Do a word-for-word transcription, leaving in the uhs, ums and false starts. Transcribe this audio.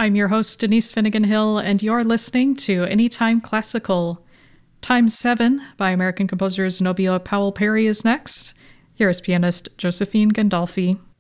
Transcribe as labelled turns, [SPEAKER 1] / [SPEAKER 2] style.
[SPEAKER 1] I'm your host, Denise Finnegan Hill, and you're listening to Anytime Classical. Time seven by American composer Zenobia Powell Perry is next. Here is pianist Josephine Gandolfi.